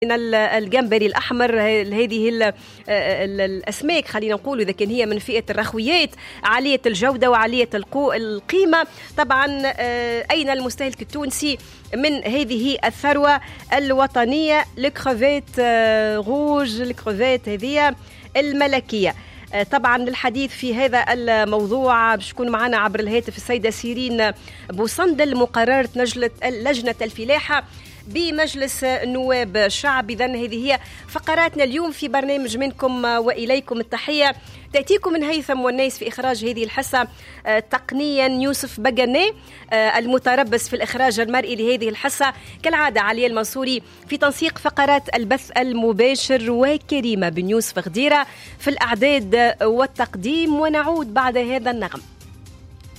من الجمبري الأحمر. هذه الأسماك خلينا نقول إذا كان هي من فئة الرخويات عالية الجودة وعالية القيمة. طبعا أين المستهلك التونسي من هذه الثروة الوطنية؟ الكروفيت روج، الكروفيت هذه الملكية. طبعا للحديث في هذا الموضوع باش تكون معنا عبر الهاتف السيدة سيرين بوصندل مقررة لجنة الفلاحة بمجلس النواب الشعب. إذن هذه هي فقراتنا اليوم في برنامج منكم وإليكم التحية، تأتيكم من هيثم والناس في إخراج هذه الحصة تقنيا يوسف بقني، المتربص في الإخراج المرئي لهذه الحصة كالعادة علي المنصوري، في تنسيق فقرات البث المباشر وكريمة بن يوسف غديرة في الأعداد والتقديم. ونعود بعد هذا النغم.